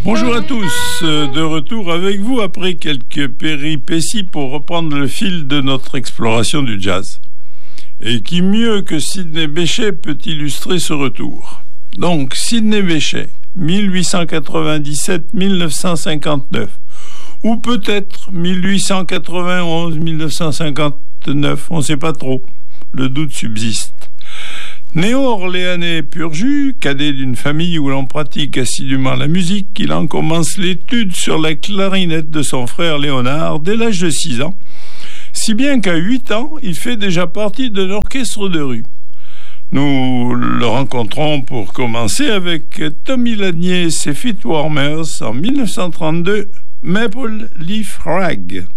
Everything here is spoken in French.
Bonjour à tous, de retour avec vous après quelques péripéties pour reprendre le fil de notre exploration du jazz. Et qui mieux que Sidney Bechet peut illustrer ce retour. Donc, Sidney Bechet, 1897-1959, ou peut-être 1891-1959, on ne sait pas trop, le doute subsiste. Néo-orléanais pur jus, cadet d'une famille où l'on pratique assidûment la musique, il en commence l'étude sur la clarinette de son frère Léonard dès l'âge de 6 ans, si bien qu'à 8 ans, il fait déjà partie d'un orchestre de rue. Nous le rencontrons pour commencer avec Tommy Ladnier et ses Fitwarmers en 1932, Maple Leaf Rag.